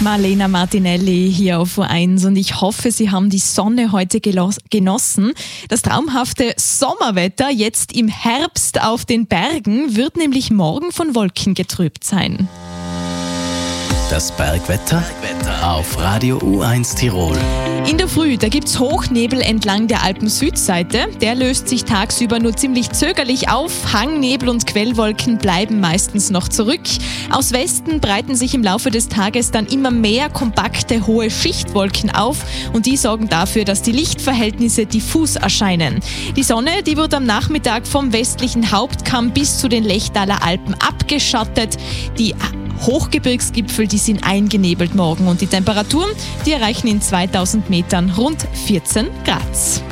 Marlena Martinelli hier auf U1 und ich hoffe, Sie haben die Sonne heute genossen. Das traumhafte Sommerwetter jetzt im Herbst auf den Bergen wird nämlich morgen von Wolken getrübt sein. Das Bergwetter auf Radio U1 Tirol. In der Früh, da gibt's Hochnebel entlang der Alpen-Südseite. Der löst sich tagsüber nur ziemlich zögerlich auf. Hangnebel und Quellwolken bleiben meistens noch zurück. Aus Westen breiten sich im Laufe des Tages dann immer mehr kompakte, hohe Schichtwolken auf und die sorgen dafür, dass die Lichtverhältnisse diffus erscheinen. Die Sonne, die wird am Nachmittag vom westlichen Hauptkamm bis zu den Lechtaler Alpen abgeschattet. Die Hochgebirgsgipfel, die sind eingenebelt morgen und die Temperaturen, die erreichen in 2000 Metern rund 14 Grad.